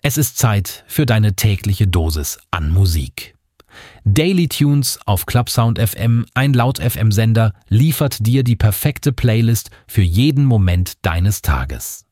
Es ist Zeit für deine tägliche Dosis an Musik. Daily Tunes auf Clubsound FM, ein Laut-FM-Sender, liefert dir die perfekte Playlist für jeden Moment deines Tages.